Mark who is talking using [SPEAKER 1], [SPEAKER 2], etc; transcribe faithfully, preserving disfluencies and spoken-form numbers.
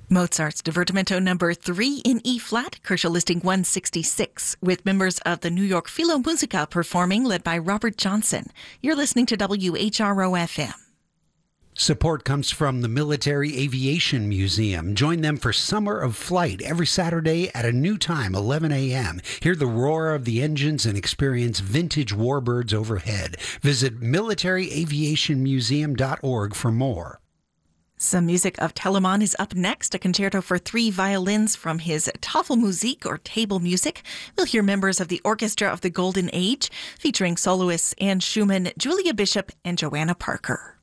[SPEAKER 1] Mozart's Divertimento number three in E flat, Kershaw listing one sixty-six, with members of the New York Philharmonica performing, led by Robert Johnson. You're listening to W H R O F M.
[SPEAKER 2] Support comes from the Military Aviation Museum. Join them for Summer of Flight every Saturday at a new time, eleven a.m. Hear the roar of the engines and experience vintage warbirds overhead. Visit military aviation museum dot org for more.
[SPEAKER 1] Some music of Telemann is up next, a concerto for three violins from his Tafelmusik, or table music. We'll hear members of the Orchestra of the Golden Age, featuring soloists Anne Schumann, Julia Bishop, and Joanna Parker.